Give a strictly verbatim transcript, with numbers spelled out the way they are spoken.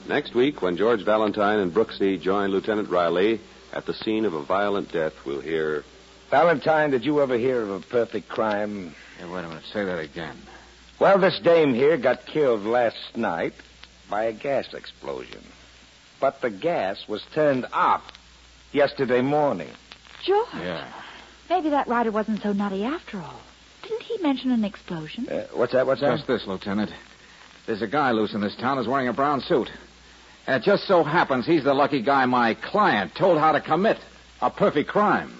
Next week, when George Valentine and Brooksy join Lieutenant Riley at the scene of a violent death, we'll hear... Valentine, did you ever hear of a perfect crime? Hey, wait a minute. Say that again. Well, this dame here got killed last night by a gas explosion. But the gas was turned off yesterday morning. George. Yeah. Maybe that writer wasn't so nutty after all. Didn't he mention an explosion? Uh, what's that? What's that? Just this, Lieutenant. There's a guy loose in this town who's wearing a brown suit. And it just so happens he's the lucky guy my client told how to commit a perfect crime.